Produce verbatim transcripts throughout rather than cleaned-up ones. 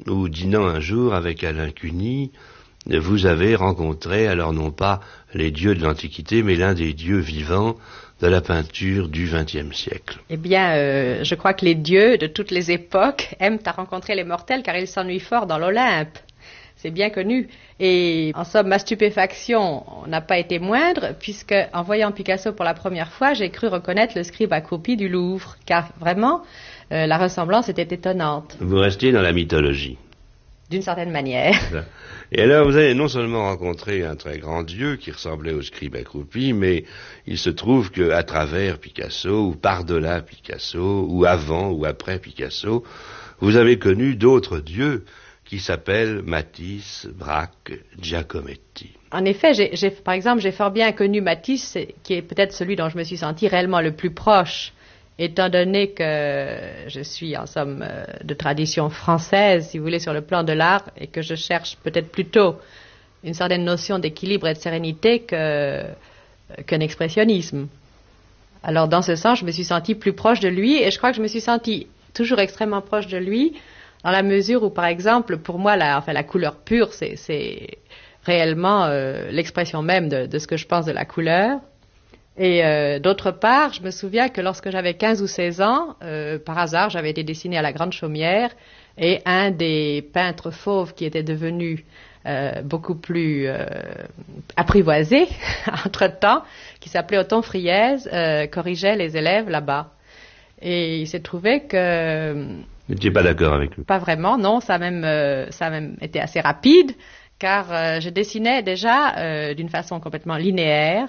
où, dînant un jour avec Alain Cuny, vous avez rencontré, alors non pas les dieux de l'Antiquité, mais l'un des dieux vivants de la peinture du vingtième siècle. Eh bien, euh, je crois que les dieux de toutes les époques aiment à rencontrer les mortels car ils s'ennuient fort dans l'Olympe. C'est bien connu. Et en somme, ma stupéfaction n'a pas été moindre, puisque en voyant Picasso pour la première fois, j'ai cru reconnaître le scribe accroupi du Louvre, car vraiment, euh, la ressemblance était étonnante. Vous restiez dans la mythologie. D'une certaine manière. Et alors, vous avez non seulement rencontré un très grand dieu qui ressemblait au scribe accroupi, mais il se trouve qu'à travers Picasso, ou par-delà Picasso, ou avant ou après Picasso, vous avez connu d'autres dieux qui s'appellent Matisse, Braque, Giacometti. En effet, j'ai, j'ai, par exemple, j'ai fort bien connu Matisse, qui est peut-être celui dont je me suis sentie réellement le plus proche, étant donné que je suis en somme de tradition française, si vous voulez, sur le plan de l'art, et que je cherche peut-être plutôt une certaine notion d'équilibre et de sérénité que, qu'un expressionnisme. Alors, dans ce sens, je me suis sentie plus proche de lui, et je crois que je me suis sentie toujours extrêmement proche de lui, dans la mesure où, par exemple, pour moi, la, enfin, la couleur pure, c'est, c'est réellement euh, l'expression même de, de ce que je pense de la couleur. Et euh, d'autre part, je me souviens que lorsque j'avais quinze ou seize ans, euh, par hasard, j'avais été dessinée à la Grande Chaumière, et un des peintres fauves qui était devenu euh, beaucoup plus euh, apprivoisé entre-temps, qui s'appelait Othon Friez, euh, corrigeait les élèves là-bas. Et il s'est trouvé que... Vous n'étiez pas d'accord avec lui? Pas vraiment, non, ça a même, euh, ça a même été assez rapide, car euh, je dessinais déjà euh, d'une façon complètement linéaire.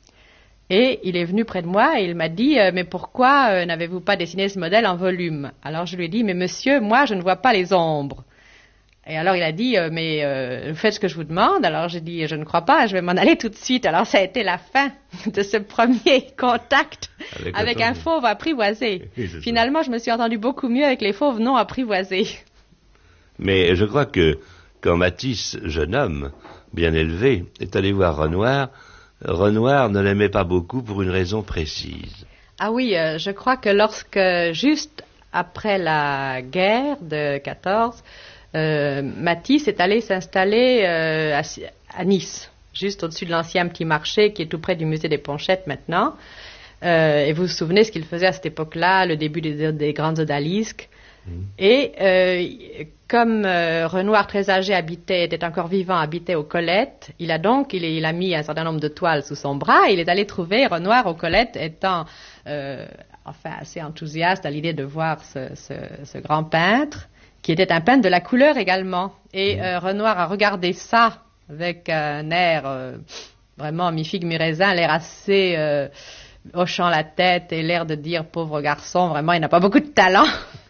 Et il est venu près de moi et il m'a dit euh, « Mais pourquoi euh, n'avez-vous pas dessiné ce modèle en volume ?» Alors je lui ai dit « Mais monsieur, moi je ne vois pas les ombres. » Et alors il a dit euh, « Mais euh, faites ce que je vous demande. » Alors j'ai dit « Je ne crois pas, je vais m'en aller tout de suite. » Alors ça a été la fin de ce premier contact avec, avec un fauve apprivoisé. Oui, finalement, je me suis entendu beaucoup mieux avec les fauves non apprivoisés. Mais je crois que quand Matisse, jeune homme, bien élevé, est allé voir Renoir, Renoir ne l'aimait pas beaucoup pour une raison précise. Ah oui, euh, je crois que lorsque, juste après la guerre de quatorze, euh, Matisse est allé s'installer euh, à, à Nice, juste au-dessus de l'ancien petit marché qui est tout près du musée des Ponchettes maintenant. Euh, et vous vous souvenez ce qu'il faisait à cette époque-là, le début des, des grandes odalisques. Mmh. Et euh, comme euh, Renoir, très âgé, habitait, était encore vivant, habitait aux Colettes, il a donc, il, il a mis un certain nombre de toiles sous son bras, et il est allé trouver Renoir aux Colettes, étant euh, enfin assez enthousiaste à l'idée de voir ce, ce, ce grand peintre, qui était un peintre de la couleur également. Et euh, Renoir a regardé ça avec un air euh, vraiment mi-figue, mi-raisin, l'air assez euh, hochant la tête et l'air de dire « pauvre garçon, vraiment, il n'a pas beaucoup de talent ».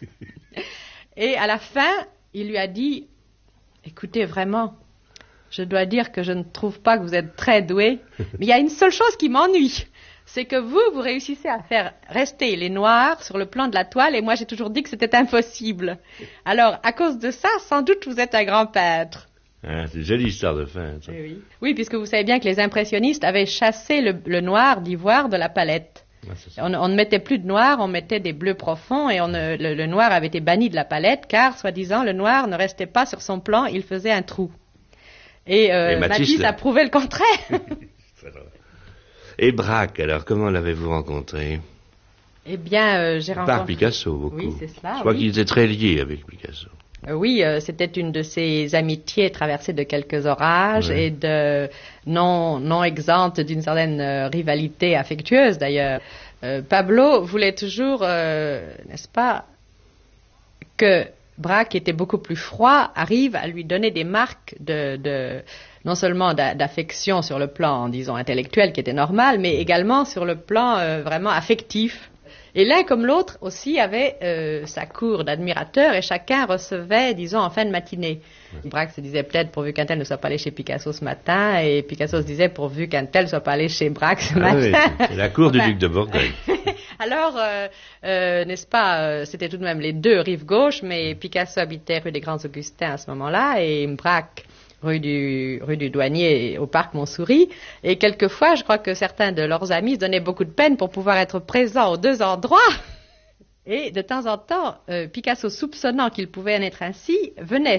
Et à la fin, il lui a dit « Écoutez, vraiment, je dois dire que je ne trouve pas que vous êtes très doué, mais il y a une seule chose qui m'ennuie, c'est que vous, vous réussissez à faire rester les noirs sur le plan de la toile, et moi j'ai toujours dit que c'était impossible. Alors, à cause de ça, sans doute vous êtes un grand peintre. » Ah, c'est une jolie histoire de fin. Ça. Oui. Oui, puisque vous savez bien que les impressionnistes avaient chassé le, le noir d'ivoire de la palette. Ah, on, on ne mettait plus de noir, on mettait des bleus profonds, et on ne, le, le noir avait été banni de la palette, car, soi-disant, le noir ne restait pas sur son plan, il faisait un trou. Et, euh, et Matisse, Matisse a prouvé le contraire. Et Braque, alors, comment l'avez-vous rencontré? Eh bien, euh, j'ai rencontré... Par Picasso, beaucoup. Oui, c'est cela. Je crois oui. qu'il était très lié avec Picasso. Euh, oui, euh, c'était une de ces amitiés traversées de quelques orages, ouais. Et de non, non exemptes d'une certaine euh, rivalité affectueuse, d'ailleurs. Euh, Pablo voulait toujours, euh, n'est-ce pas, que Braque, qui était beaucoup plus froid, arrive à lui donner des marques de... de non seulement d'affection sur le plan, disons, intellectuel, qui était normal, mais également sur le plan euh, vraiment affectif. Et l'un comme l'autre aussi avait euh, sa cour d'admirateurs, et chacun recevait, disons, en fin de matinée. Oui. Braque se disait peut-être pourvu qu'un tel ne soit pas allé chez Picasso ce matin, et Picasso se disait pourvu qu'un tel ne soit pas allé chez Braque ce ah matin. Oui, c'est la cour enfin, du duc de Bourgogne. Alors, euh, euh, n'est-ce pas, euh, c'était tout de même les deux rives gauches, mais Picasso habitait rue des Grands Augustins à ce moment-là, et Braque rue du, rue du Douanier au parc Montsouris, et quelquefois, je crois que certains de leurs amis se donnaient beaucoup de peine pour pouvoir être présents aux deux endroits. Et de temps en temps, euh, Picasso, soupçonnant qu'il pouvait en être ainsi, venait